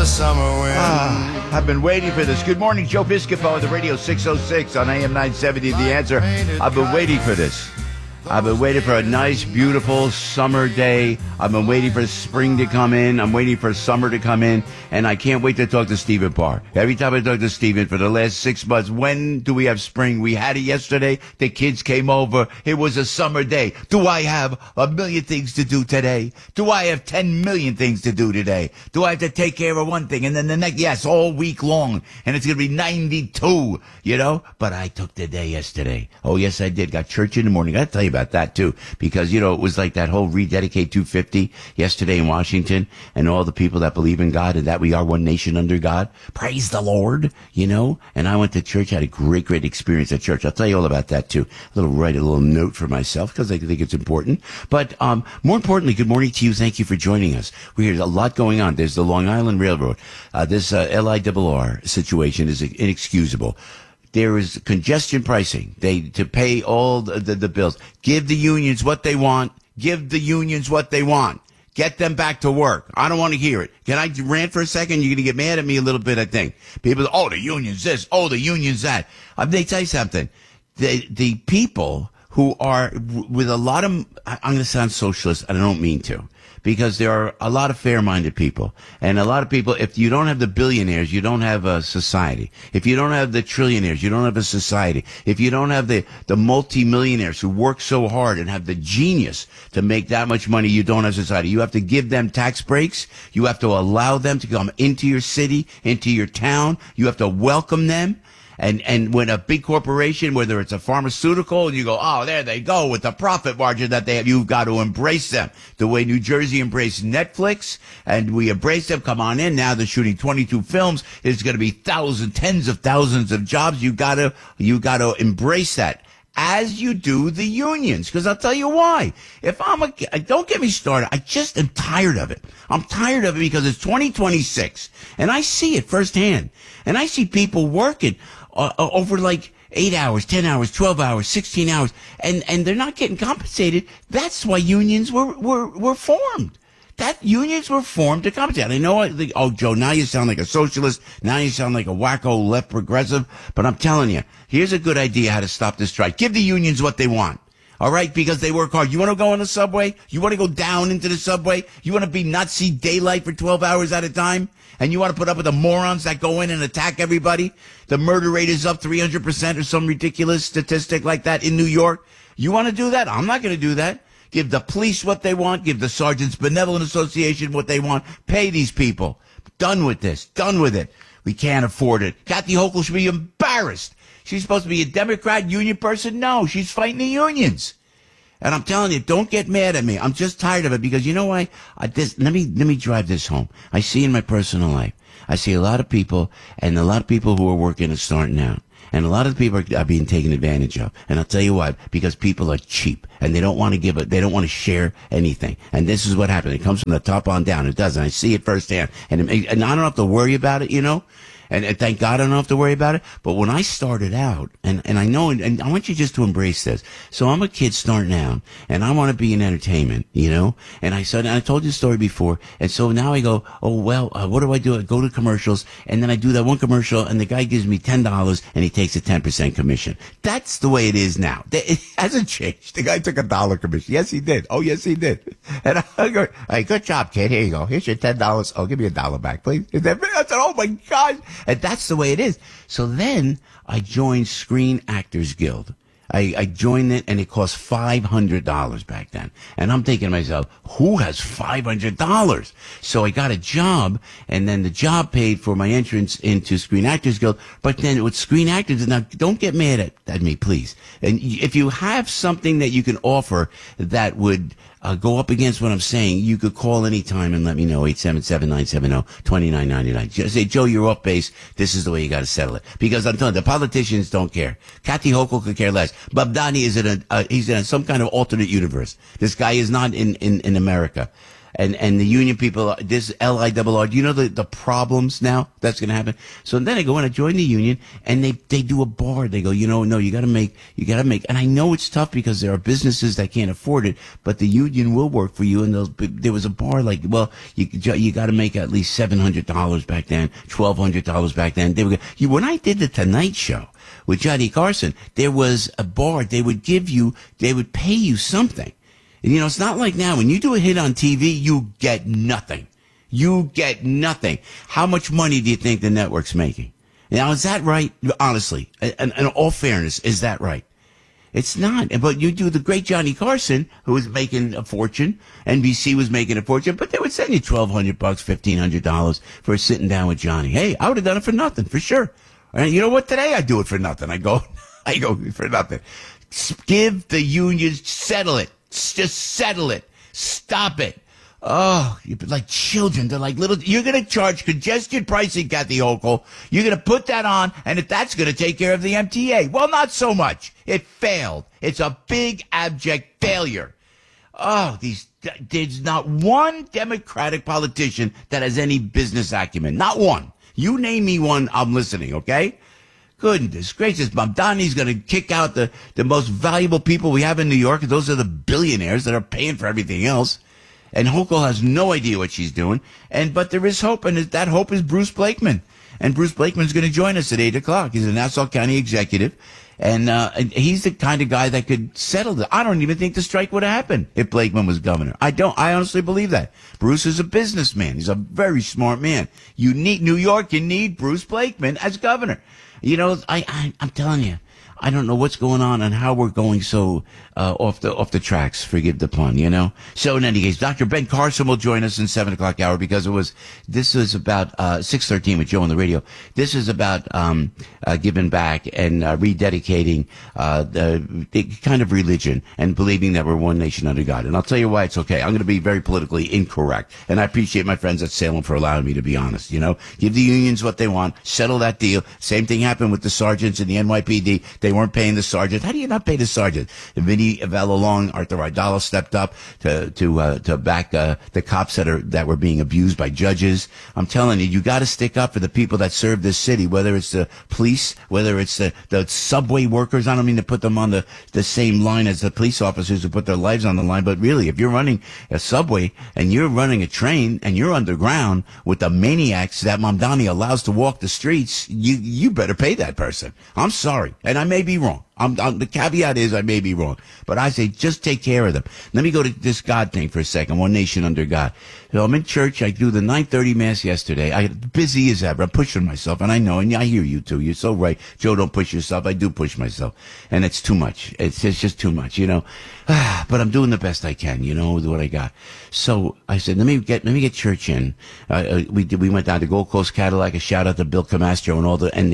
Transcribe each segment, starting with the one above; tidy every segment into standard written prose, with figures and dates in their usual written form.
the summer wind. I've been waiting for this. Good morning, Joe Piscopo on the radio 606 on AM 970. The Answer. I've been waiting for this. I've been waiting for a nice, beautiful summer day. I've been waiting for spring to come in. I'm waiting for summer to come in. And I can't wait to talk to Stephen Parr. Every time I talk to Stephen for the last 6 months, when do we have spring? We had it yesterday. The kids came over. It was a summer day. Do I have a million things to do today? Do I have 10 million things to do today? Do I have to take care of one thing? And then the next, yes, all week long. And it's going to be 92, you know? But I took the day yesterday. Oh, yes, I did. Got church in the morning. I got to tell you about that too, because you know it was like that whole Rededicate 250 yesterday in Washington, and all the people that believe in God and that we are one nation under God. Praise the Lord, you know. And I went to church, had a great experience at church. I'll tell you all about that too. Write a little note for myself because I think it's important. But more importantly, good morning to you. Thank you for joining us. We have a lot going on. There's the Long Island Railroad. This LIRR situation is inexcusable. There is congestion pricing. To pay all the bills. Give the unions what they want. Give the unions what they want. Get them back to work. I don't want to hear it. Can I rant for a second? You're going to get mad at me a little bit, I think. People, oh, the union's this. Oh, the union's that. They tell you something. The people who are with a lot of, I'm going to sound socialist, and I don't mean to. Because there are a lot of fair-minded people. And a lot of people, if you don't have the billionaires, you don't have a society. If you don't have the trillionaires, you don't have a society. If you don't have the multi-millionaires who work so hard and have the genius to make that much money, you don't have society. You have to give them tax breaks. You have to allow them to come into your city, into your town. You have to welcome them. And when a big corporation, whether it's a pharmaceutical, and you go, oh, there they go with the profit margin that they have, you've got to embrace them. The way New Jersey embraced Netflix, and we embrace them. Come on in. Now they're shooting 22 films. There's going to be tens of thousands of jobs. You got to embrace that. As you do the unions, because I'll tell you why. Don't get me started. I just am tired of it. I'm tired of it because it's 2026, and I see it firsthand. And I see people working over like 8 hours, 10 hours, 12 hours, 16 hours, and they're not getting compensated. That's why unions were formed. That unions were formed to compensate. I know, oh, Joe, now you sound like a socialist. Now you sound like a wacko left progressive. But I'm telling you, here's a good idea how to stop this strike. Give the unions what they want. All right? Because they work hard. You want to go on the subway? You want to go down into the subway? You want to not see daylight for 12 hours at a time? And you want to put up with the morons that go in and attack everybody? The murder rate is up 300% or some ridiculous statistic like that in New York. You want to do that? I'm not going to do that. Give the police what they want. Give the Sergeants Benevolent Association what they want. Pay these people. Done with this. Done with it. We can't afford it. Kathy Hochul should be embarrassed. She's supposed to be a Democrat union person. No, she's fighting the unions. And I'm telling you, don't get mad at me. I'm just tired of it because you know why? Let me drive this home. I see in my personal life, I see a lot of people, and a lot of people who are working and starting out. And a lot of people are being taken advantage of. And I'll tell you why. Because people are cheap. And they don't want to they don't want to share anything. And this is what happens. It comes from the top on down. It does. And I see it firsthand. And I don't have to worry about it, you know. And thank God I don't have to worry about it. But when I started out, and I know, and I want you just to embrace this. So I'm a kid starting out, and I want to be in entertainment, you know? And I told you the story before. And so now I go, oh, well, what do? I go to commercials, and then I do that one commercial, and the guy gives me $10, and he takes a 10% commission. That's the way it is now. It hasn't changed. The guy took $1 commission. Yes, he did. Oh, yes, he did. And I go, hey, good job, kid. Here you go. Here's your $10. Oh, give me $1 back, please. I said, oh, my God. And that's the way it is. So then I joined Screen Actors Guild. I joined it, and it cost $500 back then. And I'm thinking to myself, who has $500? So I got a job, and then the job paid for my entrance into Screen Actors Guild. But then with Screen Actors, now don't get mad at me, please. And if you have something that you can offer that would go up against what I'm saying, you could call anytime and let me know, 877-970-2999. Just say, Joe, you're off base. This is the way you got to settle it. Because I'm telling you, the politicians don't care. Kathy Hochul could care less. Babdani is he's in some kind of alternate universe. This guy is not in America. And the union people, this LIRR, do you know the problems now that's going to happen? So then I go and I join the union, and they do a bar. They go, no, you got to make, and I know it's tough because there are businesses that can't afford it, but the union will work for you. And there was a bar like, well, you got to make at least $700 back then, $1,200 back then. When I did the Tonight Show with Johnny Carson, there was a bar. They would pay you something. It's not like now. When you do a hit on TV, you get nothing. You get nothing. How much money do you think the network's making? Now, is that right? Honestly, in all fairness, is that right? It's not. But you do the great Johnny Carson, who was making a fortune. NBC was making a fortune, but they would send you $1,200, $1,500 for sitting down with Johnny. Hey, I would have done it for nothing, for sure. And you know what? Today I do it for nothing. I go for nothing. Give the unions, settle it. Just settle it. Stop it. Oh, you're like children. They're like little. You're going to charge congestion pricing, Kathy Hochul. You're going to put that on, and if that's going to take care of the MTA. Well, not so much. It failed. It's a big, abject failure. Oh, there's not one Democratic politician that has any business acumen. Not one. You name me one, I'm listening, okay? Goodness gracious, Mamdani's going to kick out the most valuable people we have in New York. Those are the billionaires that are paying for everything else. And Hochul has no idea what she's doing. But there is hope, and that hope is Bruce Blakeman. And Bruce Blakeman's going to join us at 8 o'clock. He's a Nassau County executive. And he's the kind of guy that could settle it. I don't even think the strike would have happened if Blakeman was governor. I honestly believe that. Bruce is a businessman. He's a very smart man. New York, you need Bruce Blakeman as governor. I'm telling you, I don't know what's going on and how we're going so off the tracks. Forgive the pun, So in any case, Dr. Ben Carson will join us in 7 o'clock hour because this is about 6:13 with Joe on the radio. This is about giving back and rededicating the kind of religion and believing that we're one nation under God. And I'll tell you why it's okay. I'm going to be very politically incorrect, and I appreciate my friends at Salem for allowing me to be honest. Give the unions what they want, settle that deal. Same thing happened with the sergeants in the NYPD. They weren't paying the sergeant. How do you not pay the sergeant? Vinny Vallalong, Arthur Idala stepped up to back the cops that were being abused by judges. I'm telling you, you got to stick up for the people that serve this city, whether it's the police, whether it's the subway workers. I don't mean to put them on the same line as the police officers who put their lives on the line, but really, if you're running a subway and you're running a train and you're underground with the maniacs that Mamdani allows to walk the streets, you better pay that person. I'm sorry, and I may be wrong. The caveat is I may be wrong, but I say just take care of them. Let me go to this God thing for a second. One nation under God. So I'm in church. I do the 9:30 mass yesterday. I busy as ever. I'm pushing myself, and I know, and I hear you too. You're so right, Joe. Don't push yourself. I do push myself, and it's too much. It's just too much, But I'm doing the best I can, with what I got. So I said, let me get church in. We went down to Gold Coast Cadillac. A shout out to Bill Camastro and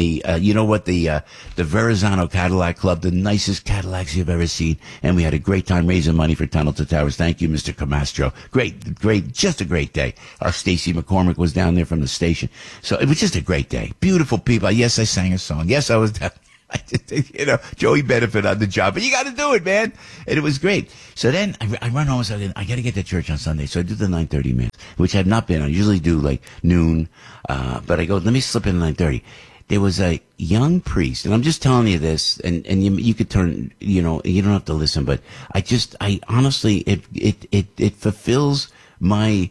the Verrazano Cadillac Club. The nicest Cadillacs you've ever seen, and we had a great time raising money for Tunnel to Towers. Thank you, Mr. Camastro. Great, just a great day. Stacey McCormick was down there from the station, so it was just a great day. Beautiful people. Yes, I sang a song. Yes, I was down. Joey Benefit on the job, but you got to do it, man. And it was great. So then I run home and said, I got to get to church on Sunday. So I do the 9:30 mass, which I've not been. I usually do like noon, but I go, let me slip in 9:30. There was a young priest, and I'm just telling you this, and you could turn, you don't have to listen, but I honestly, it fulfills my,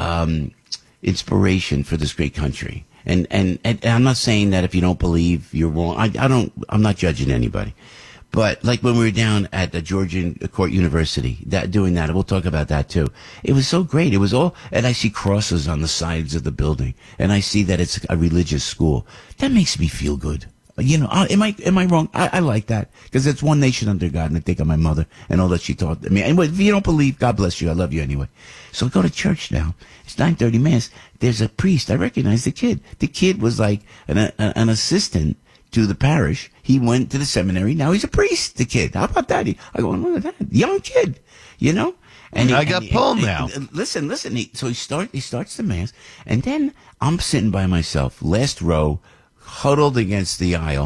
inspiration for this great country. And I'm not saying that if you don't believe you're wrong. I'm not judging anybody. But like when we were down at the Georgian Court University, doing that, and we'll talk about that too. It was so great. It was all, and I see crosses on the sides of the building, and I see that it's a religious school. That makes me feel good. Am I wrong? I like that because it's one nation under God, and I think of my mother and all that she taught me. And if you don't believe, God bless you. I love you anyway. So I go to church now. It's 9:30 mass. There's a priest. I recognize the kid. The kid was like an assistant to the parish. He went to the seminary. Now he's a priest, the kid. How about that? I go, look at that. Young kid, And I got pulled now. Listen. So he starts the mass. And then I'm sitting by myself, last row, huddled against the aisle,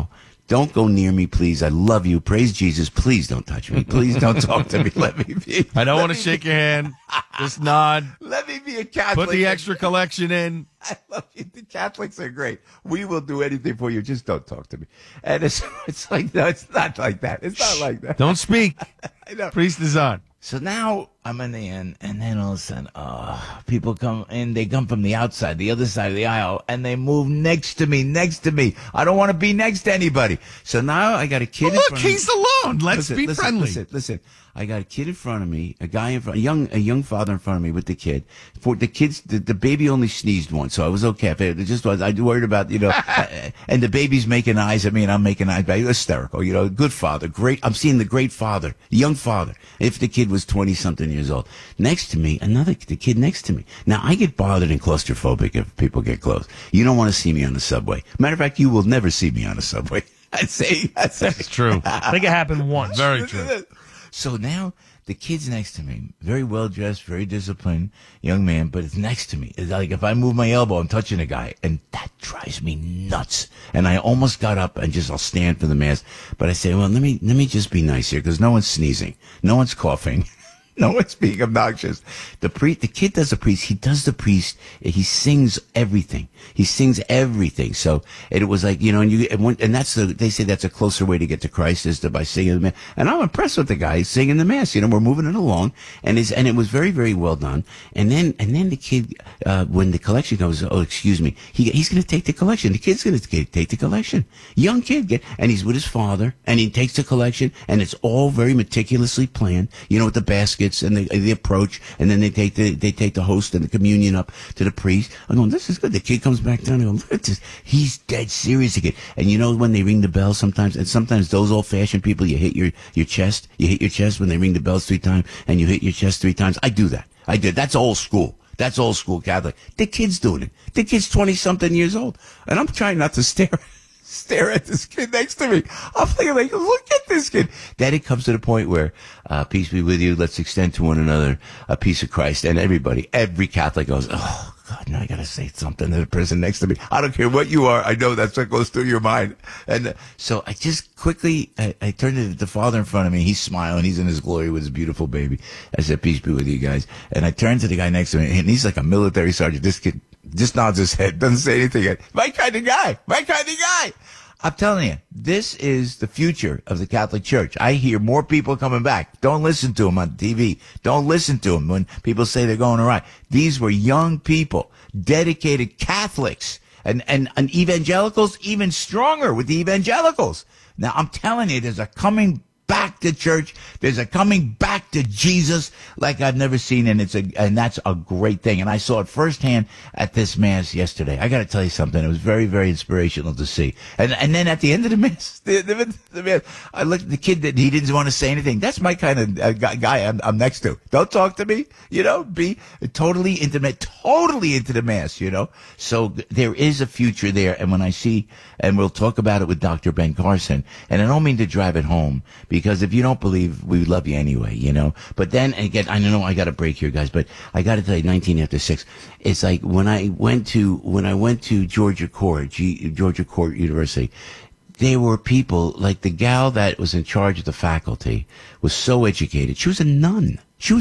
Don't go near me, please. I love you. Praise Jesus. Please don't touch me. Please don't talk to me. Let me be. I don't want to shake your hand. Just nod. Let me be a Catholic. Put the extra collection in. I love you. The Catholics are great. We will do anything for you. Just don't talk to me. And it's like, no, it's not like that. It's not like that. Don't speak. I know. Priest is on. So now I'm in the inn, and then all of a sudden, people come in. They come from the outside, the other side of the aisle, and they move next to me. I don't want to be next to anybody. So now I got a kid. Well, look, he's alone. Let's be friendly. Listen. I got a kid in front of me, a guy in front, a young father in front of me with the kid. For the kids, the baby only sneezed once, so I was okay. It just was. I worried about, and the baby's making eyes at me, and I'm making eyes back. Hysterical, good father, great. I'm seeing the great father, the young father. If the kid was 20-something years old, next to me, the kid next to me. Now I get bothered and claustrophobic if people get close. You don't want to see me on the subway. Matter of fact, you will never see me on the subway. That's true. I think it happened once. Very true. So now the kid's next to me, very well dressed, very disciplined young man, but it's next to me. It's like if I move my elbow, I'm touching a guy, and that drives me nuts. And I almost got up and I'll stand for the mass, but I say, well, let me just be nice here because no one's sneezing, no one's coughing. No one's being obnoxious. The kid does the priest. He does the priest. He sings everything. So it was like, and they say that's a closer way to get to Christ is by singing the mass. And I'm impressed with the guy singing the mass. We're moving it along, and it was very, very well done. And then the kid, when the collection goes, oh, excuse me, he's going to take the collection. The kid's going to take the collection. Young kid, and he's with his father, and he takes the collection, and it's all very meticulously planned. With the basket. And the approach, and then they take the host and the communion up to the priest. I'm going, this is good. The kid comes back down and I go, look at this. He's dead serious again. And when they ring the bell sometimes those old-fashioned people, you hit your chest. You hit your chest when they ring the bells 3 times, and you hit your chest 3 times. I do that. I did. That's old school. That's old school Catholic. The kid's doing it. The kid's 20-something years old. And I'm trying not to stare at this kid next to me. I'm thinking, like, look at this kid. Then it comes to the point where, peace be with you. Let's extend to one another a peace of Christ. And every Catholic goes, oh, God, now I got to say something to the person next to me. I don't care what you are. I know that's what goes through your mind. And so I just quickly, I turned to the father in front of me. He's smiling. He's in his glory with his beautiful baby. I said, peace be with you guys. And I turned to the guy next to me, and he's like a military sergeant. This kid just nods his head, doesn't say anything yet. My kind of guy. I'm telling you, this is the future of the Catholic Church. I hear more people coming back. Don't listen to them on TV. Don't listen to them when people say they're going awry. These were young people, dedicated Catholics, and evangelicals, even stronger with the evangelicals. Now, I'm telling you, there's a coming back to church. There's a coming back to Jesus like I've never seen, and that's a great thing. And I saw it firsthand at this mass yesterday. I got to tell you something. It was very, very inspirational to see. And then at the end of the mass, the mass, I looked at the kid that he didn't want to say anything. That's my kind of guy I'm next to. Don't talk to me. Be totally intimate, totally into the mass. So there is a future there. And when I see, and we'll talk about it with Dr. Ben Carson, and I don't mean to drive it home, because if you don't believe, we love you anyway, But then again, I know I got a break here, guys, but I got to tell you, 19 after 6. It's like when I went to Georgia Court University, there were people like the gal that was in charge of the faculty was so educated. She was a nun.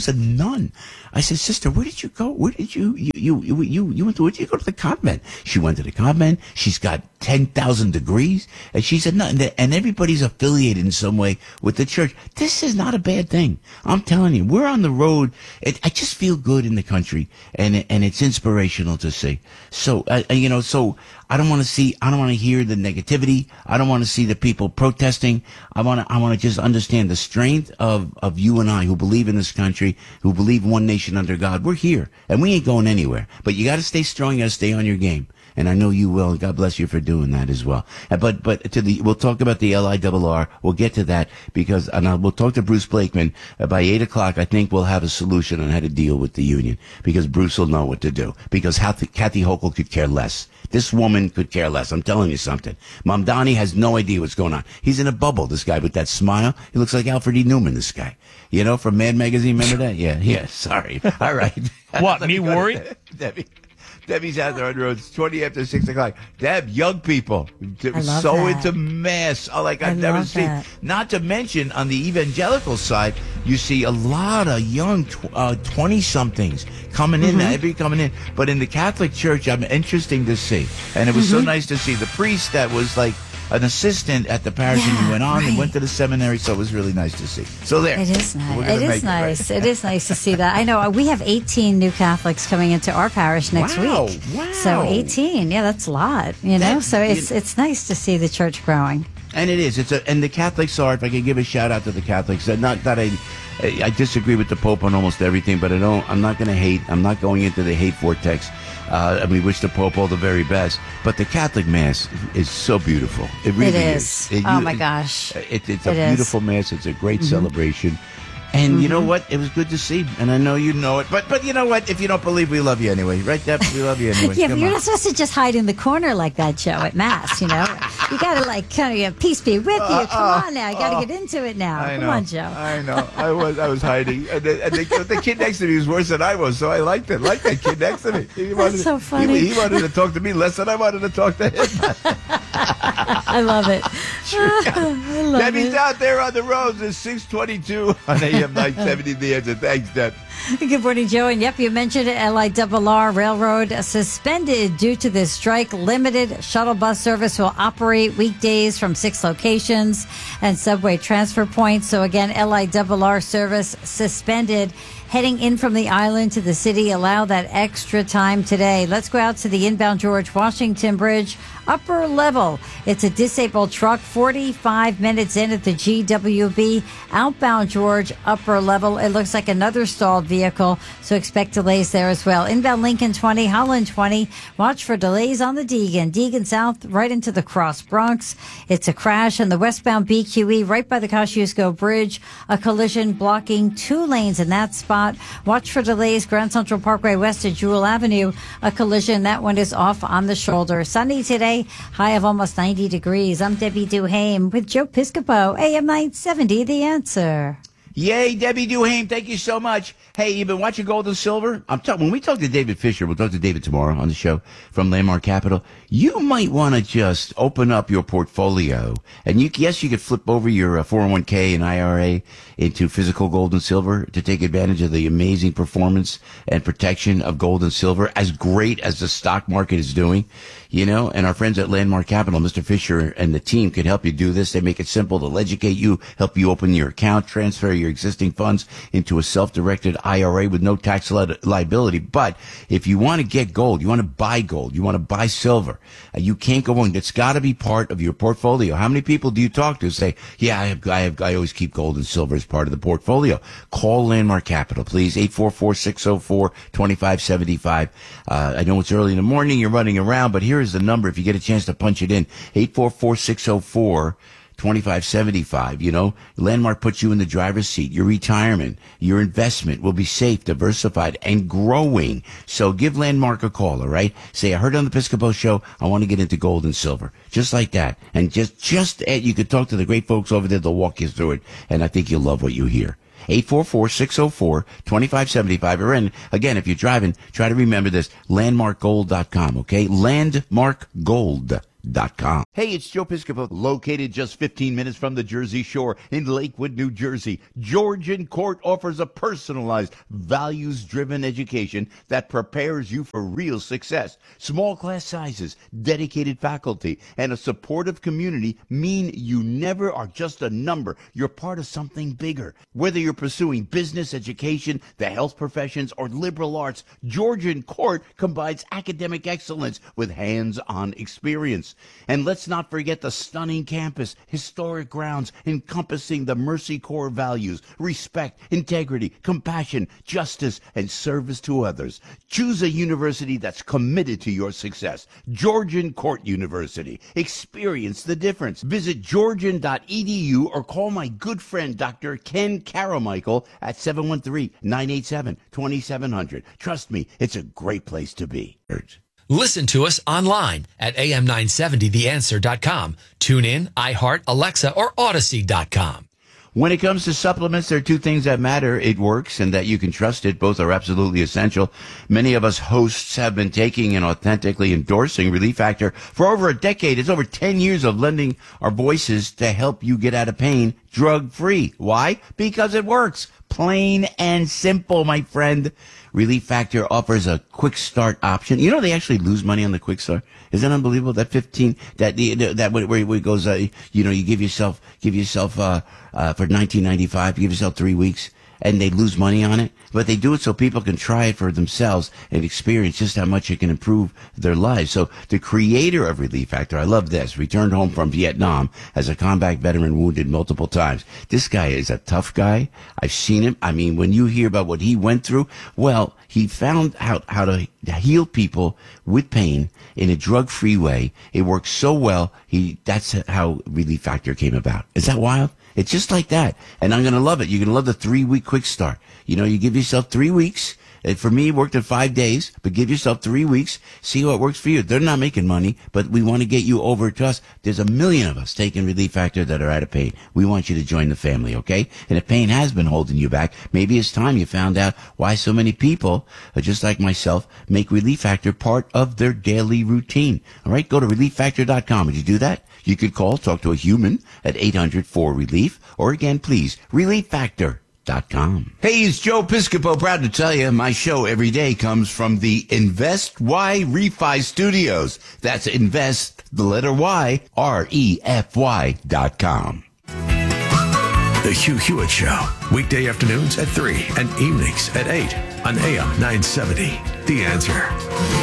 I said, sister, where did you go? Where did you went to, where did you go to the convent? She went to the convent. She's got 10,000 degrees. And she's a nun. And everybody's affiliated in some way with the church. This is not a bad thing. I'm telling you, we're on the road. I just feel good in the country, and it's inspirational to see. So, so I don't want to hear the negativity. I don't want to see the people protesting. I want to just understand the strength of you and I who believe in this country, who believe one nation under God. We're here, and we ain't going anywhere. But you got to stay strong. You got to stay on your game. And I know you will. God bless you for doing that as well. But we'll talk about the LIRR. We'll get to that we'll talk to Bruce Blakeman by 8:00. I think we'll have a solution on how to deal with the union, because Bruce will know what to do, because Kathy Hochul could care less. This woman could care less. I'm telling you something. Mamdani has no idea what's going on. He's in a bubble, this guy with that smile. He looks like Alfred E. Newman, this guy. From Mad Magazine. Remember that? Yeah. Sorry. All right. What, me worried? Debbie's out there on the road. It's 20 after 6 o'clock. Deb, young people, love so that. into mass, like I've I never love seen. that. Not to mention, on the evangelical side, you see a lot of young 20-somethings coming in, every coming in. But in the Catholic Church, I'm interesting to see. And it was so nice to see the priest that was like an assistant at the parish, and he went on and went to the seminary, so it was really nice to see. So there. It is nice. We're gonna It make is nice. right? It is nice to see that. I know we have 18 new Catholics coming into our parish next Wow, week. wow. So 18, yeah, that's a lot. You know, That- so it's nice to see the church growing. And it is. And the Catholics are, if I can give a shout out to the Catholics, not that I disagree with the Pope on almost everything, but I'm not going to hate. I'm not going into the hate vortex. And we wish the Pope all the very best. But the Catholic Mass is so beautiful. It really is. Oh, my gosh. It's a It is. beautiful Mass. It's a great celebration. And you know what? It was good to see. And I know you know it. But you know what? If you don't believe, we love you anyway. Right, Deb? We love you anyway. Yeah, but Come you're on. not supposed to just hide in the corner like that, Joe, at Mass, you know? You got to, like, kind of, peace be with you. Come on now. You got to get into it now. I Come know. on, Joe. I know. I was hiding, and the kid next to me was worse than I was, so I liked it. Like that kid next to me. That's so funny. He wanted to talk to me less than I wanted to talk to him. I love it. I love Debbie's it. out there on the roads. It's 6:22 on AM 970. The Answer. Thanks, Deb. Good morning, Joe. And yep, you mentioned it. LIRR Railroad suspended due to this strike. Limited shuttle bus service will operate weekdays from 6 locations and subway transfer points. So again, LIRR service suspended. Heading in from the island to the city, allow that extra time today. Let's go out to the inbound George Washington Bridge, upper level. It's a disabled truck, 45 minutes in at the GWB. Outbound George, upper level. It looks like another stalled vehicle, so expect delays there as well. Inbound Lincoln 20, Holland 20. Watch for delays on the Deegan. Deegan South, right into the Cross Bronx. It's a crash on the westbound BQE, right by the Kosciuszko Bridge. A collision blocking 2 lanes in that spot. Watch for delays. Grand Central Parkway west of Jewel Avenue. A collision. That one is off on the shoulder. Sunny today. High of almost 90 degrees. I'm Debbie Duhame with Joe Piscopo. AM 970, The Answer. Yay, Debbie Duhame, thank you so much. Hey, you been watching Gold and Silver? When we talk to David Fisher, we'll talk to David tomorrow on the show from Landmark Capital. You might want to just open up your portfolio, and you could flip over your 401k and IRA into physical gold and silver to take advantage of the amazing performance and protection of gold and silver, as great as the stock market is doing. You know, and our friends at Landmark Capital, Mr. Fisher and the team can help you do this. They make it simple. They'll educate you, help you open your account, transfer your existing funds into a self-directed IRA with no tax liability. But if you want to get gold, you want to buy gold, you want to buy silver, you can't go on. It's got to be part of your portfolio. How many people do you talk to say, yeah, I always keep gold and silver as part of the portfolio? Call Landmark Capital, please. 844-604-2575. I know it's early in the morning. You're running around, but here is the number if you get a chance to punch it in. 844-604-2575. You know, Landmark puts you in the driver's seat. Your retirement, your investment will be safe, diversified, and growing. So give Landmark a call, all right? Say, I heard on the Piscopo show, I want to get into gold and silver. Just like that. And you could talk to the great folks over there. They'll walk you through it. And I think you'll love what you hear. 844-604-2575. Or again, if you're driving, try to remember this, landmarkgold.com, okay? Landmarkgold.com. Hey, it's Joe Piscopo, located just 15 minutes from the Jersey Shore in Lakewood, New Jersey. Georgian Court offers a personalized, values-driven education that prepares you for real success. Small class sizes, dedicated faculty, and a supportive community mean you never are just a number. You're part of something bigger. Whether you're pursuing business, education, the health professions, or liberal arts, Georgian Court combines academic excellence with hands-on experience. And let's not forget the stunning campus, historic grounds encompassing the Mercy Corps values, respect, integrity, compassion, justice, and service to others. Choose a university that's committed to your success. Georgian Court University. Experience the difference. Visit georgian.edu or call my good friend Dr. Ken Caramichael at 713-987-2700. Trust me, it's a great place to be. Listen to us online at am970theanswer.com. Tune in, iHeart, Alexa, or Odyssey.com. When it comes to supplements, there are two things that matter. It works and that you can trust it. Both are absolutely essential. Many of us hosts have been taking and authentically endorsing Relief Factor for over a decade. It's over 10 years of lending our voices to help you get out of pain drug-free. Why? Because it works. Plain and simple, my friend. Relief Factor offers a quick start option. You know, they actually lose money on the quick start. Isn't that unbelievable? That 15, where it goes, you give yourself, for $19.95, you give yourself 3 weeks and they lose money on it. But they do it so people can try it for themselves and experience just how much it can improve their lives. So the creator of Relief Factor, I love this, returned home from Vietnam as a combat veteran wounded multiple times. This guy is a tough guy. I've seen him. I mean, when you hear about what he went through, well, he found out how to heal people with pain in a drug-free way. It works so well. That's how Relief Factor came about. Is that wild? It's just like that. And I'm going to love it. You're going to love the 3-week quick start. You know, you give yourself 3 weeks. For me, it worked in 5 days, but give yourself 3 weeks. See what works for you. They're not making money, but we want to get you over to us. There's a million of us taking Relief Factor that are out of pain. We want you to join the family, okay? And if pain has been holding you back, maybe it's time you found out why so many people, just like myself, make Relief Factor part of their daily routine. All right? Go to ReliefFactor.com. Would you do that? You could talk to a human at 800-4RELIEF, or again, please, ReliefFactor.com. Hey, it's Joe Piscopo. Proud to tell you, my show every day comes from the Invest Y Refi Studios. That's Invest, the letter Y, REFY.com. The Hugh Hewitt Show, weekday afternoons at 3 and evenings at 8 on AM 970. The Answer.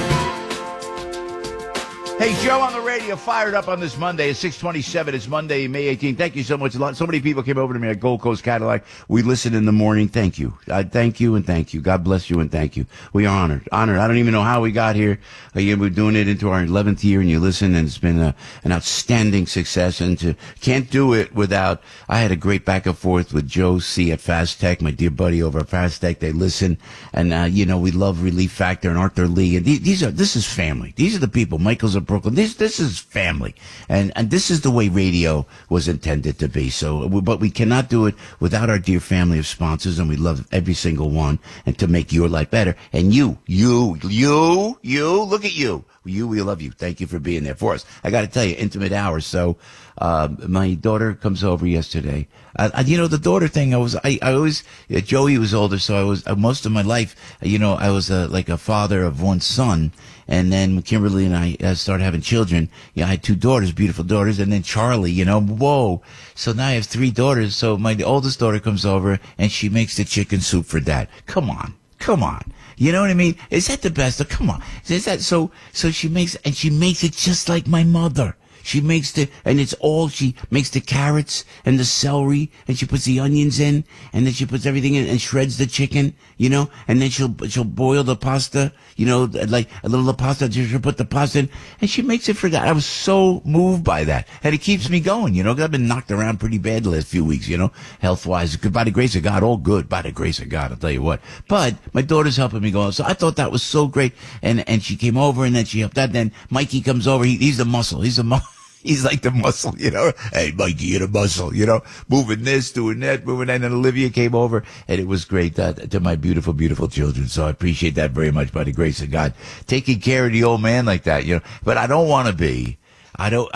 Hey, Joe on the radio, fired up on this Monday. It's 6:27. It's Monday, May 18th. Thank you so much. So many people came over to me at Gold Coast Cadillac. We listened in the morning. Thank you. Thank you and thank you. God bless you and thank you. We are honored. I don't even know how we got here. Again, we're doing it into our 11th year, and you listen, and it's been an outstanding success. And can't do it without. I had a great back and forth with Joe C. at Fast Tech, my dear buddy over at Fast Tech. They listen, and we love Relief Factor and Arthur Lee. And this is family. These are the people. Michael's of Brooklyn. This is family, and this is the way radio was intended to be. But we cannot do it without our dear family of sponsors, and we love every single one, and to make your life better. And you, look at you. We love you. Thank you for being there for us. I got to tell you, intimate hours. So, my daughter comes over yesterday. The daughter thing, I always, Joey was older, so I was, most of my life, I was like a father of one son. And then Kimberly and I started having children. I had 2 daughters, beautiful daughters, and then Charlie, whoa. So now I have 3 daughters. So my oldest daughter comes over and she makes the chicken soup for Dad. Come on. You know what I mean? Is that the best? Come on. Is that so she makes it just like my mother. She makes she makes the carrots and the celery, and she puts the onions in, and then she puts everything in and shreds the chicken, and then she'll boil the pasta, like a little of pasta, she'll put the pasta in, and she makes it for that. I was so moved by that. And it keeps me going, because I've been knocked around pretty bad the last few weeks, health-wise. By the grace of God, all good, by the grace of God, I'll tell you what. But my daughter's helping me go, so I thought that was so great. And she came over, and then she helped out. Then Mikey comes over, he's the muscle, He's like the muscle, Hey, Mikey, you're the muscle, moving this, doing that, moving that. And then Olivia came over, and it was great to my beautiful, beautiful children. So I appreciate that very much, by the grace of God. Taking care of the old man like that, But I don't want to be, I don't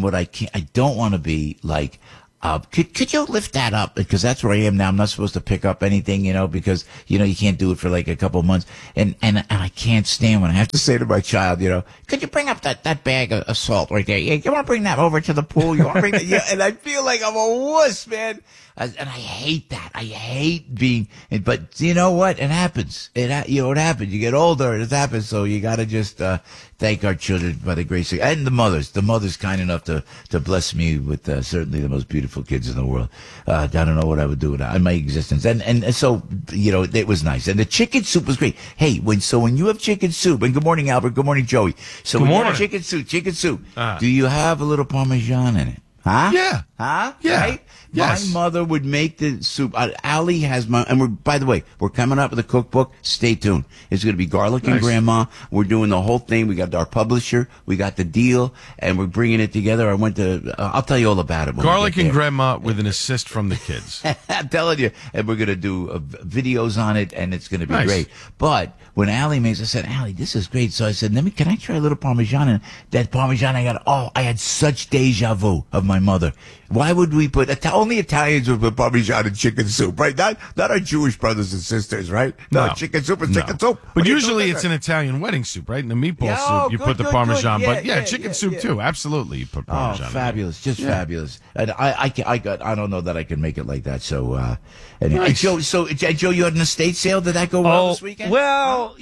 want to be like, could you lift that up? Because that's where I am now. I'm not supposed to pick up anything, because, you can't do it for like a couple of months. And I can't stand when I have to say to my child, could you bring up that bag of salt right there? Yeah, you want to bring that over to the pool? You want to bring that? Yeah. And I feel like I'm a wuss, man. And I hate that. I hate being, but you know what? It happens. It happens. You get older, it happens. So you got to just, thank our children by the grace of, and the mothers. The mother's kind enough to bless me with, certainly the most beautiful kids in the world. I don't know what I would do without my existence. And so, it was nice. And the chicken soup was great. Hey, when you have chicken soup, and good morning, Albert. Good morning, Joey. So when you have chicken soup, do you have a little Parmesan in it? Huh? Yeah. Huh? Yeah. Right? Yes. My mother would make the soup. Allie has by the way, we're coming up with a cookbook. Stay tuned. It's going to be Garlic and Grandma. We're doing the whole thing. We got our publisher. We got the deal, and we're bringing it together. I went to, I'll tell you all about it. Garlic and Grandma with an assist from the kids. I'm telling you. And we're going to do videos on it, and it's going to be Nice. great. But when Allie makes, I said, Allie, this is great. So I said, can I try a little Parmesan? And that Parmesan, I had such deja vu of my mother. Why would we put, only Italians would put Parmesan in chicken soup, right? Not our Jewish brothers and sisters, right? No, chicken soup is chicken soup. But usually it's an Italian wedding soup, right? In the meatball soup, you put the Parmesan. But chicken soup too. Absolutely, you put Parmesan. Oh, fabulous. Just fabulous. And I don't know that I can make it like that. So, anyway. Nice. Joe, you had an estate sale. Did that go well this weekend? Well,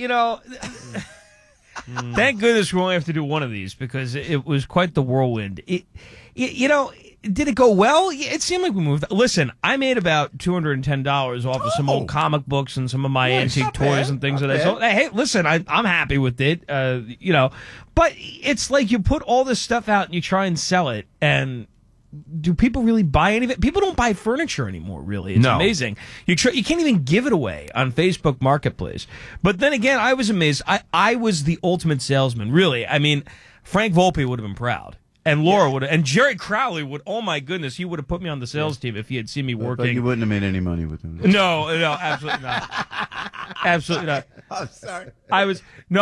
thank goodness we only have to do one of these because it was quite the whirlwind. Did it go well? Yeah, it seemed like we moved. Listen, I made about $210 off of some old comic books and some of my antique toys and things that I sold. Hey, listen, I'm happy with it, But it's like you put all this stuff out and you try and sell it, and do people really buy any of it? People don't buy furniture anymore, really. It's amazing. You can't even give it away on Facebook Marketplace. But then again, I was amazed. I was the ultimate salesman, really. I mean, Frank Volpe would have been proud. And Laura would have, and Jerry Crowley would, oh my goodness, he would have put me on the sales team if he had seen me working. But you wouldn't have made any money with him. No, absolutely not. Absolutely not. I'm sorry. I was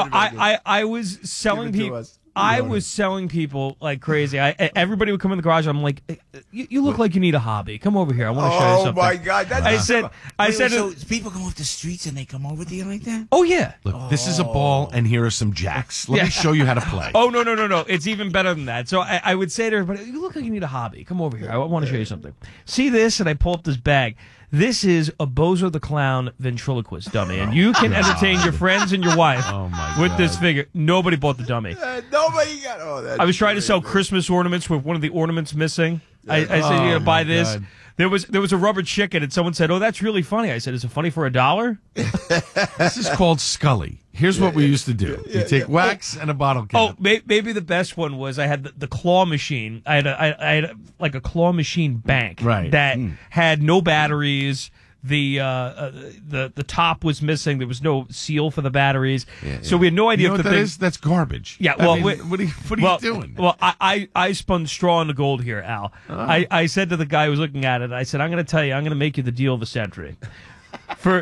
selling people. I was selling people like crazy. Everybody would come in the garage. I'm like, you look like you need a hobby. Come over here. I want to show you something. Oh my God! I said, so people come off the streets and they come over to you like that? Oh yeah. Look, this is a ball, and here are some jacks. Let me show you how to play. Oh no! It's even better than that. So I would say to everybody, you look like you need a hobby. Come over here. I want to show you something. See this? And I pull up this bag. This is a Bozo the Clown ventriloquist dummy, and you can entertain your friends and your wife with this figure. Nobody bought the dummy. Nobody got. That. I was trying to sell Christmas ornaments with one of the ornaments missing. I said, "You gotta buy this." God. There was a rubber chicken, and someone said, "Oh, that's really funny." I said, "Is it funny for $1?" This is called Scully. Here's what we used to do. You take wax and a bottle cap. Oh, maybe the best one was I had the claw machine. I had like a claw machine bank that had no batteries. The top was missing. There was no seal for the batteries, so we had no idea. You know what that is? That's garbage. Yeah. Well, I mean, what are you doing? Well, I spun straw into gold here, Al. I said to the guy who was looking at it, I said, I'm going to tell you, I'm going to make you the deal of the century. For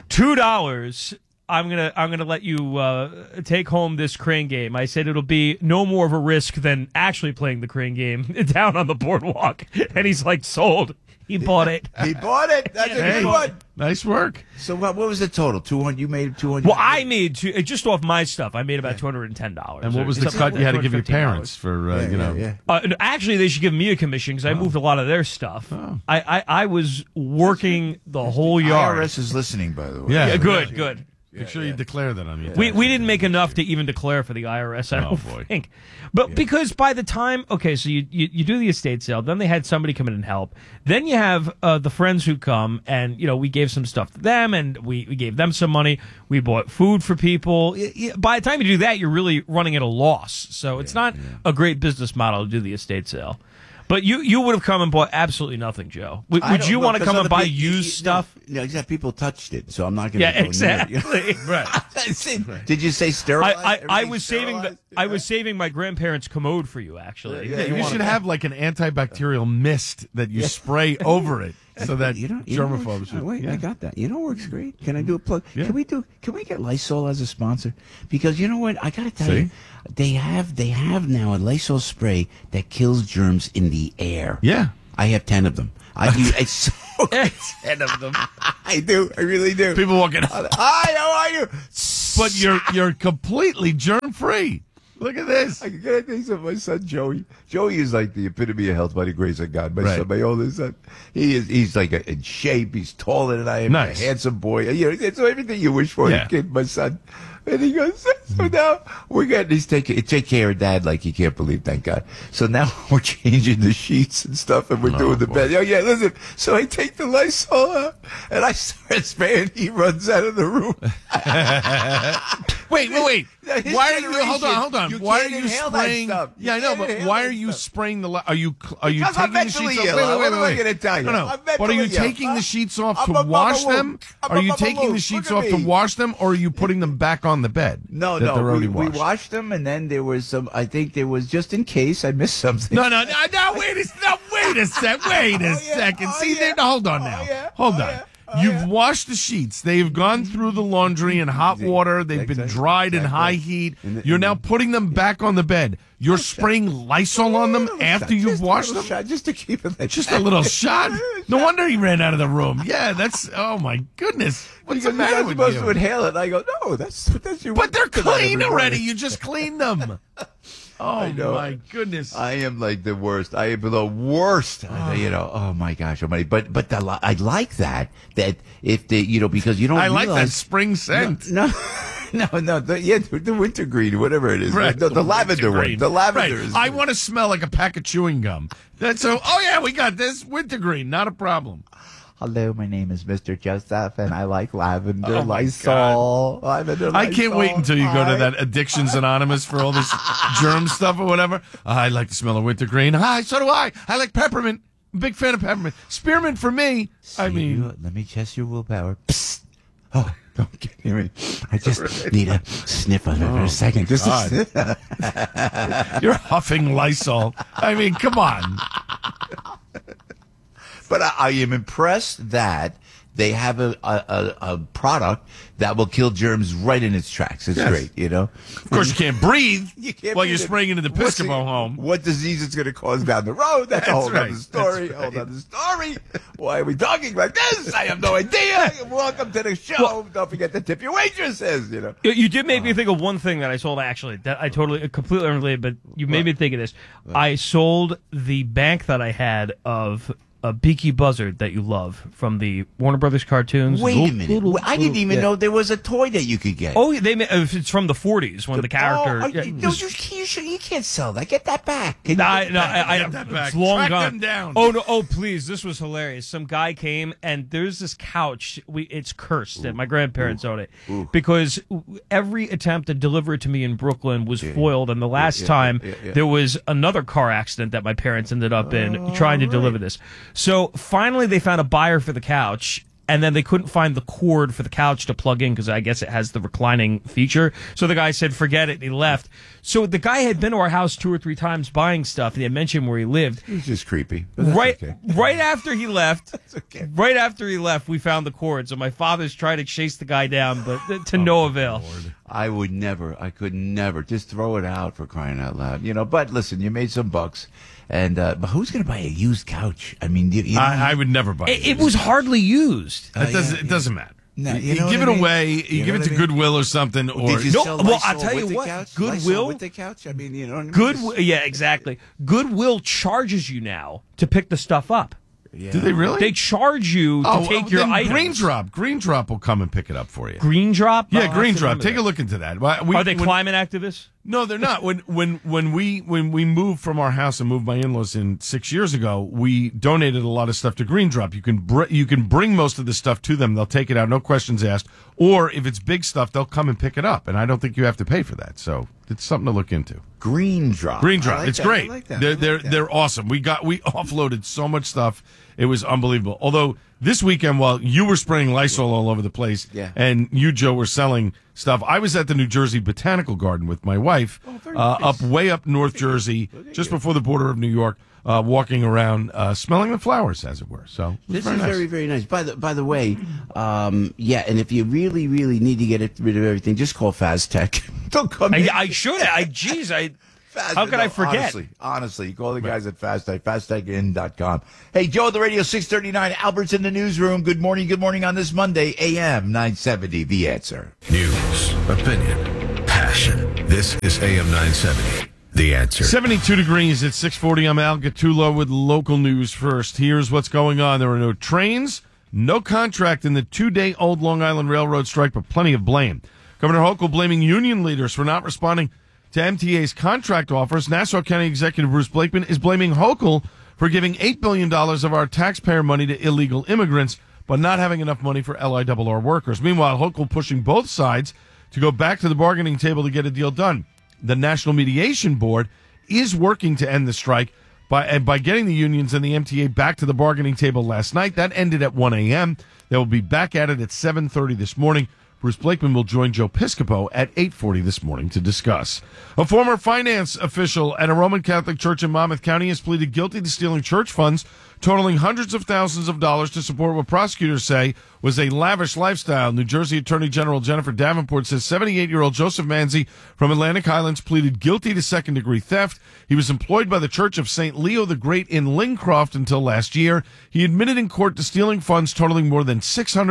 $2, I'm gonna let you take home this crane game. I said it'll be no more of a risk than actually playing the crane game down on the boardwalk. And he's like, sold. He bought it. He bought it. That's a good one. Nice work. So what was the total? 200. You made 200. Well, I made just off my stuff. I made about $210. And what was the cut you had to give your parents for Actually, they should give me a commission because I moved a lot of their stuff. Oh. I was working the whole yard. IRS is listening, by the way. Yeah, good. Make sure you declare that on your tax. We didn't make enough to even declare for the IRS, I don't think. But because by the time, so you do the estate sale, then they had somebody come in and help. Then you have the friends who come, and we gave some stuff to them, and we gave them some money. We bought food for people. By the time you do that, you're really running at a loss. So it's not a great business model to do the estate sale. But you would have come and bought absolutely nothing, Joe. Would you want to come and buy used stuff? No, exactly. People touched it, so I'm not going to. Yeah, exactly. Right. Did you say sterilized? I was saving my grandparents' commode for you. Actually, you should have like an antibacterial mist that you spray over it. So that germaphobes. Wait, I got that. You know what works great? Can I do a plug? Yeah. Can we get Lysol as a sponsor? Because you know what? I got to tell you, they have now a Lysol spray that kills germs in the air. Yeah. I have 10 of them. I do. It's so 10 of them. I do. I really do. People walking. Hi, how are you? But you're completely germ free. Look at this. I got things of my son Joey. Joey is like the epitome of health by the grace of God. My son, my oldest son. He's like in shape. He's taller than I am. Nice. A handsome boy. It's everything you wish for a kid, my son. And he goes, so now we're getting take care of Dad like you can't believe, thank God. So now we're changing the sheets and stuff, and we're doing the bed. Oh yeah, listen. So I take the Lysol out and I start spraying. He runs out of the room. Wait. Why are you? Hold generation, on. you Why are can't you inhale that spraying? stuff. You Yeah, I know, can't but inhale why that are you stuff. spraying the? Are you Because taking I'm the mentally sheets off? ill. What am I Wait. gonna tell you? No. I'm But are mentally you ill. taking the sheets off to I'm a wash bubba them? loop. I'm Are a you bubba taking the loop. sheets Look off at to me. wash them, or are you putting them back on the bed? No, that they're already we washed? washed them, and then there was some. I think there was just in case I missed something. No. Wait a second. See, yeah. hold on now. Hold on. Yeah. You've washed the sheets. They've gone through the laundry in hot water. They've been dried in high heat. You're now putting them back on the bed. You're spraying Lysol on them after you've washed them? Just to keep it like Just a little shot? No wonder he ran out of the room. Yeah, that's, oh my goodness. What's the Because matter you're not with supposed you? to inhale it. I go, no, that's your. But they're Good night, clean everybody. already. You just cleaned them. Oh know. my goodness. I am like the worst. I am the worst. Oh my gosh, almighty. But I like that if they, because you don't. I like that realize, spring scent. No. The wintergreen, whatever it is. Right. The lavender one. Wintergreen. The lavender Right. is. I want to smell like a pack of chewing gum. That's so. Oh yeah, we got this wintergreen. Not a problem. Hello, my name is Mr. Joseph, and I like lavender Oh, my Lysol. Lavender I can't wait until you go to Hi. that Addictions Anonymous for all this germ stuff or whatever. I like the smell of wintergreen. Hi, so do I. I like peppermint. Big fan of peppermint. Spearmint for me. I mean, Let me test your willpower. Psst. Oh, don't get near me. I just need a sniff of it for a second. Just a God. sniff. you're huffing Lysol. I mean, come on. But I am impressed that they have a product that will kill germs right in its tracks. It's Yes. great, Of course, you can't breathe while breathe you're it. spraying into the What's Piscopo home. What disease it's going to cause down the road? That's a whole right. other story. That's right. Whole other story. Why are we talking like this? I have no idea. Welcome to the show. Don't forget to tip your waitresses. You did make me think of one thing that I sold, actually. That I completely unrelated, but you made me think of this. I sold the bank that I had of a Beaky Buzzard that you love from the Warner Brothers cartoons. Wait a minute. I didn't even know there was a toy that you could get. Oh, it's from the 40s when the character. You can't sell that. Get that back. I Get that back. it's long Track gone. them down. Oh no! Oh please! This was hilarious. Some guy came and there's this couch. It's cursed, and my grandparents own it because every attempt to deliver it to me in Brooklyn was foiled. And the last time there was another car accident that my parents ended up in trying to deliver this. So finally, they found a buyer for the couch. And then they couldn't find the cord for the couch to plug in because I guess it has the reclining feature. So the guy said, forget it, and he left. So the guy had been to our house 2 or 3 times buying stuff, and he had mentioned where he lived. It's just creepy. But that's Right, okay. right after he left, okay. right after he left, we found the cord. So my father's tried to chase the guy down, but to no avail. I could never just throw it out for crying out loud. But listen, you made some bucks. And but who's going to buy a used couch? I mean, I would never buy it. It was hardly used. It doesn't matter. No, you know give what it I mean? away. You give know it what to I mean? Goodwill or something. Or Did you No, sell well, Lysol I'll tell you with the what, couch? Goodwill- Lysol with the couch. I mean, Goodwill, yeah, exactly. Goodwill charges you now to pick the stuff up. Yeah. do they really? They charge you to take your then items. Green Drop will come and pick it up for you. Green Drop? Yeah, I'll have Green to Drop. remember Take that. a look into that. Are they climate activists? No, they're not. When we moved from our house and moved my in-laws in 6 years ago, we donated a lot of stuff to Green Drop. You can bring most of the stuff to them. They'll take it out, no questions asked. Or if it's big stuff, they'll come and pick it up. And I don't think you have to pay for that. So it's something to look into. Green Drop. Green Drop. I like It's that. great. I like that. They're awesome. We offloaded so much stuff. It was unbelievable. Although this weekend, while you were spraying Lysol all over the place, and you, Joe, were selling stuff, I was at the New Jersey Botanical Garden with my wife, way up North Jersey, just before the border of New York, walking around, smelling the flowers, as it were. So it was This very is nice. very, very nice. By the way, and if you really, really need to get rid of everything, just call Faztech. Don't come in. I should have. How could I forget? Honestly, you call the guys at Faztech, faztechin.com. Hey, Joe, the radio 639, Albert's in the newsroom. Good morning on this Monday, AM 970, The Answer. News, opinion, passion. This is AM 970. The Answer. 72 degrees at 640. I'm Al Gattulo with local news first. Here's what's going on. There are no trains, no contract in the 2-day-old Long Island Railroad strike, but plenty of blame. Governor Hochul blaming union leaders for not responding to MTA's contract offers. Nassau County Executive Bruce Blakeman is blaming Hochul for giving $8 billion of our taxpayer money to illegal immigrants, but not having enough money for LIRR workers. Meanwhile, Hochul pushing both sides to go back to the bargaining table to get a deal done. The National Mediation Board is working to end the strike by getting the unions and the MTA back to the bargaining table last night. That ended at 1 a.m. They will be back at it at 7:30 this morning. Bruce Blakeman will join Joe Piscopo at 8:40 this morning to discuss. A former finance official at a Roman Catholic church in Monmouth County has pleaded guilty to stealing church funds totaling hundreds of thousands of dollars to support what prosecutors say was a lavish lifestyle. New Jersey Attorney General Jennifer Davenport says 78-year-old Joseph Manzi from Atlantic Highlands pleaded guilty to second-degree theft. He was employed by the Church of St. Leo the Great in Lincroft until last year. He admitted in court to stealing funds totaling more than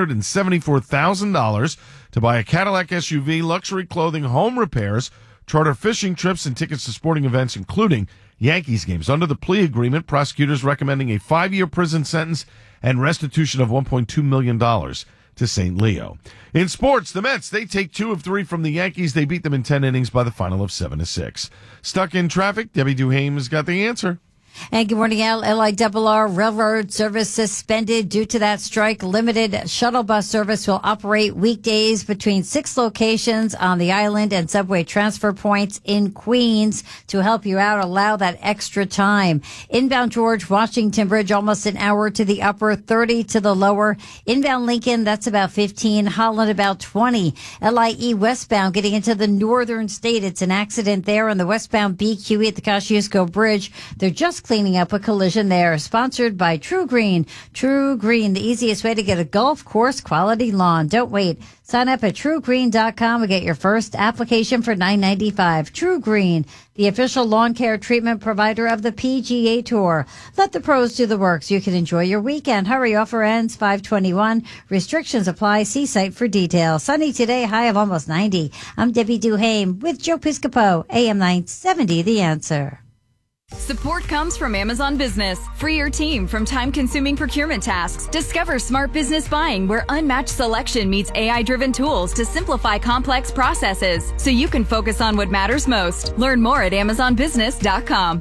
$674,000 to buy a Cadillac SUV, luxury clothing, home repairs, charter fishing trips, and tickets to sporting events, including Yankees games. Under the plea agreement, prosecutors recommending a 5-year prison sentence and restitution of $1.2 million to St. Leo. In sports, the Mets, they take 2 of 3 from the Yankees. They beat them in 10 innings by the final of 7-6. Stuck in traffic, Debbie Duhaime has got the answer. And good morning, Al. LIRR railroad service suspended due to that strike. Limited shuttle bus service will operate weekdays between 6 locations on the island and subway transfer points in Queens to help you out. Allow that extra time. Inbound George Washington Bridge, almost an hour to the upper, 30 to the lower. Inbound Lincoln, that's about 15. Holland, about 20. LIE westbound, getting into the northern state. It's an accident there on the westbound BQE at the Kosciuszko Bridge. They're just cleaning up a collision there. Sponsored by True Green. True Green, the easiest way to get a golf course quality lawn. Don't wait. Sign up at truegreen.com and get your first application for $9.95. True Green, the official lawn care treatment provider of the PGA Tour. Let the pros do the work so you can enjoy your weekend. Hurry, offer ends 5/21. Restrictions apply. See site for details. Sunny today, high of almost 90. I'm Debbie Duhaime with Joe Piscopo, AM 970, The Answer. Support comes from Amazon Business. Free your team from time-consuming procurement tasks. Discover smart business buying where unmatched selection meets AI-driven tools to simplify complex processes so you can focus on what matters most. Learn more at amazonbusiness.com.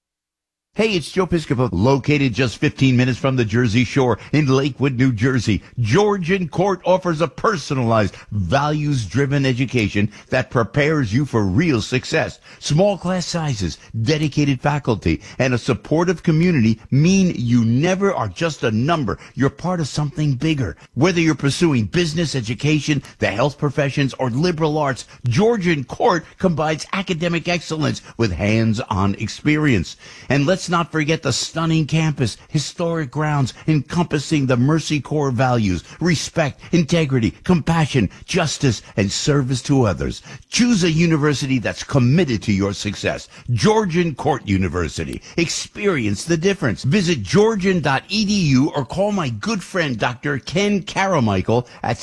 Hey, it's Joe Piscopo, located just 15 minutes from the Jersey Shore in Lakewood, New Jersey. Georgian Court offers a personalized, values-driven education that prepares you for real success. Small class sizes, dedicated faculty, and a supportive community mean you never are just a number. You're part of something bigger. Whether you're pursuing business, education, the health professions, or liberal arts, Georgian Court combines academic excellence with hands-on experience. And let's not forget the stunning campus, historic grounds encompassing the Mercy Corps values, respect, integrity, compassion, justice, and service to others. Choose a university that's committed to your success. Georgian Court University. Experience the difference. Visit georgian.edu or call my good friend Dr. Ken Caramichael at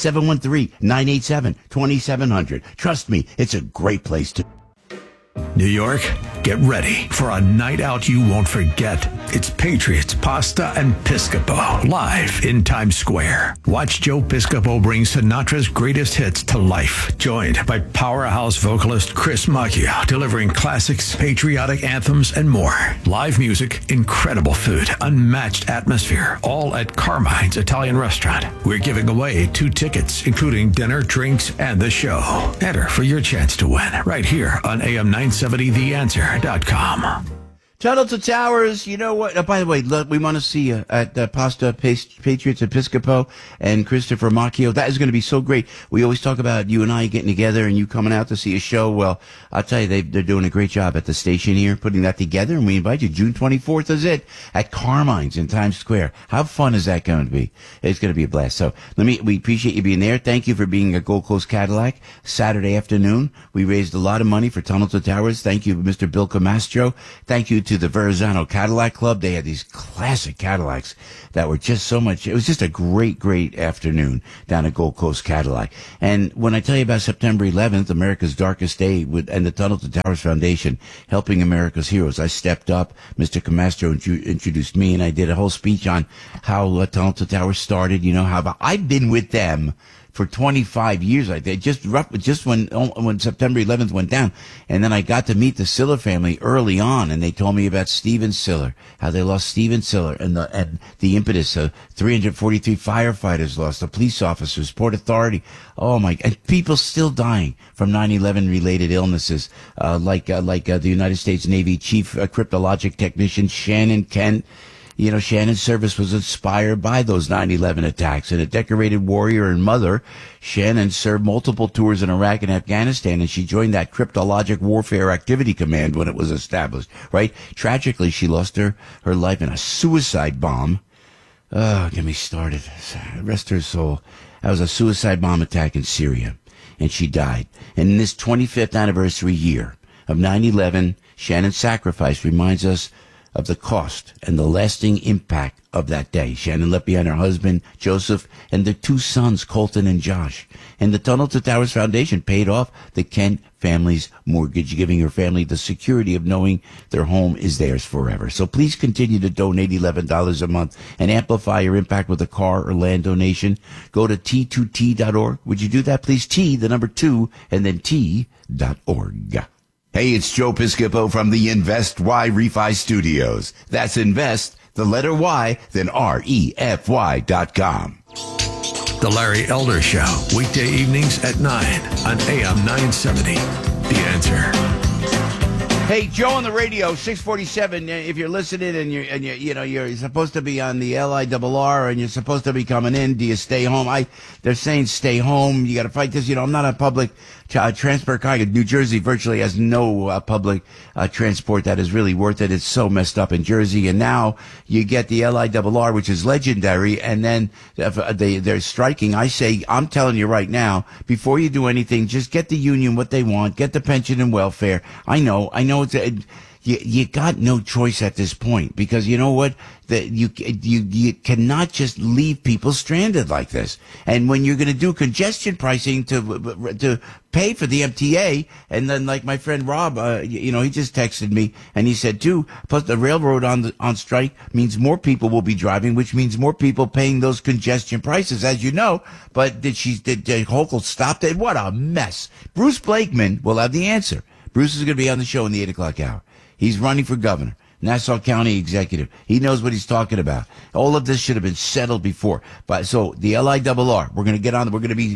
713-987-2700. Trust me, it's a great place to... New York, get ready for a night out you won't forget. It's Patriots, Pasta, and Piscopo live in Times Square. Watch Joe Piscopo bring Sinatra's greatest hits to life. Joined by powerhouse vocalist Chris Macchio, delivering classics, patriotic anthems, and more. Live music, incredible food, unmatched atmosphere, all at Carmine's Italian Restaurant. We're giving away 2 tickets, including dinner, drinks, and the show. Enter for your chance to win right here on AM 970theanswer.com. Tunnel to Towers, you know what? By the way, we want to see you at Pasta Patriots Episcopo and Christopher Macchio. That is going to be so great. We always talk about you and I getting together and you coming out to see a show. Well, I'll tell you, they're doing a great job at the station here, putting that together, and we invite you. June 24th is it at Carmine's in Times Square. How fun is that going to be? It's going to be a blast. So we appreciate you being there. Thank you for being at Gold Coast Cadillac Saturday afternoon. We raised a lot of money for Tunnel to Towers. Thank you, Mr. Bill Camastro. Thank you to the Verrazano Cadillac Club. They had these classic Cadillacs that were just so much. It was just a great, great afternoon down at Gold Coast Cadillac. And when I tell you about September 11th, America's Darkest Day, and the Tunnel to Towers Foundation helping America's heroes, I stepped up. Mr. Camastro introduced me, and I did a whole speech on how Tunnel to Towers started. You know, how I've been with them for 25 years. Just when September 11th went down. And then I got to meet the Siller family early on, and they told me about Steven Siller, how they lost Steven Siller, and the impetus of 343 firefighters lost, the police officers, Port Authority. Oh my, and people still dying from 9/11 related illnesses, like the United States Navy Chief Cryptologic Technician Shannon Kent. You know, Shannon's service was inspired by those 9/11 attacks. And a decorated warrior and mother, Shannon served multiple tours in Iraq and Afghanistan, and she joined that Cryptologic Warfare Activity Command when it was established, right? Tragically, she lost her life in a suicide bomb. Oh, get me started. Rest her soul. That was a suicide bomb attack in Syria, and she died. And in this 25th anniversary year of 9/11, Shannon's sacrifice reminds us of the cost and the lasting impact of that day. Shannon left behind her husband, Joseph, and their 2 sons, Colton and Josh. And the Tunnel to Towers Foundation paid off the Kent family's mortgage, giving her family the security of knowing their home is theirs forever. So please continue to donate $11 a month and amplify your impact with a car or land donation. Go to T2T.org. Would you do that, please? T, the number 2, and then T.org. Hey, it's Joe Piscopo from the Invest Y Refi Studios. That's invest, the letter Y, then REFY.com. The Larry Elder Show, weekday evenings at 9 on AM 970. The Answer. Hey, Joe on the radio, 647. If you're listening and you're supposed to be on the LIRR and you're supposed to be coming in, do you stay home? They're saying stay home. You got to fight this. I'm not a public transport guy. New Jersey virtually has no public transport that is really worth it. It's so messed up in Jersey. And now you get the LIRR, which is legendary, and then they're striking. I say, I'm telling you right now, before you do anything, just get the union what they want, get the pension and welfare. I know you got no choice at this point, because you know what? You cannot just leave people stranded like this. And when you're going to do congestion pricing to pay for the MTA, and then like my friend Rob, he just texted me and he said too, plus the railroad on strike means more people will be driving, which means more people paying those congestion prices, as you know. But did Hochul stop that? What a mess. Bruce Blakeman will have the answer. Bruce is going to be on the show in the 8 o'clock hour. He's running for governor, Nassau County executive. He knows what he's talking about. All of this should have been settled before. But so the LIRR, we're going to get on. We're going to be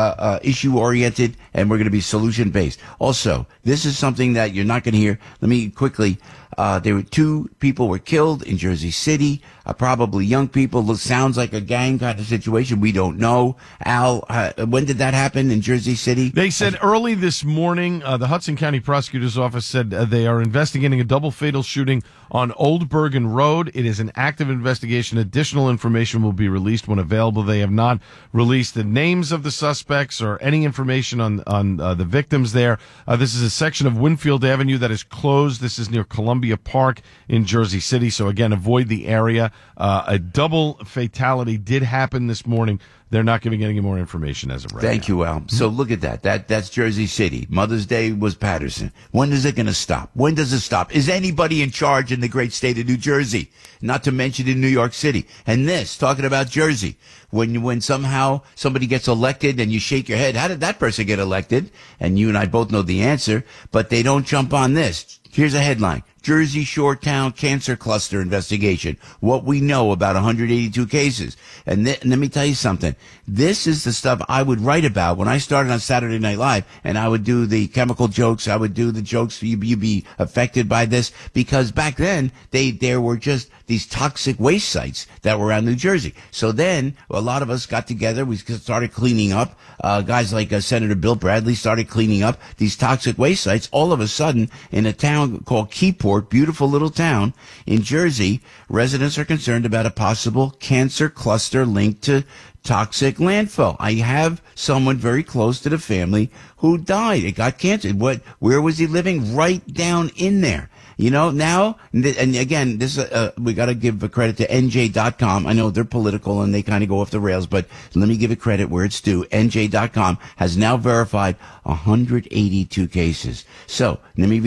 issue oriented, and we're going to be solution based. Also, this is something that you're not going to hear. Let me quickly. There were 2 people were killed in Jersey City, probably young people. Sounds like a gang kind of situation. We don't know. Al, when did that happen in Jersey City? They said early this morning, the Hudson County Prosecutor's Office said they are investigating a double fatal shooting on Old Bergen Road. It is an active investigation. Additional information will be released when available. They have not released the names of the suspects or any information on the victims there. This is a section of Winfield Avenue that is closed. This is near Columbia Park in Jersey City. So again, avoid the area. A double fatality did happen this morning. They're not giving any more information as of right now. Thank you, Al. So look at that. That's Jersey City. Mother's Day was Patterson. When is it going to stop? When does it stop? Is anybody in charge in the great state of New Jersey? Not to mention in New York City. And this, talking about Jersey, when somehow somebody gets elected and you shake your head, how did that person get elected? And you and I both know the answer, but they don't jump on this. Here's a headline. Jersey Shore Town Cancer Cluster Investigation. What we know about 182 cases. And let me tell you something. This is the stuff I would write about when I started on Saturday Night Live, and I would do the chemical jokes. I would do the jokes. You'd be affected by this, because back then there were just these toxic waste sites that were around New Jersey. So then a lot of us got together. We started cleaning up. Guys like Senator Bill Bradley started cleaning up these toxic waste sites. All of a sudden, in a town called Keyport, beautiful little town in Jersey, residents are concerned about a possible cancer cluster linked to toxic landfill. I have someone very close to the family who died. It got cancer. Where was he living? Right down in there. Now, and again, this, we got to give credit to NJ.com. I know they're political and they kind of go off the rails, but let me give it credit where it's due. NJ.com has now verified 182 cases. So, let me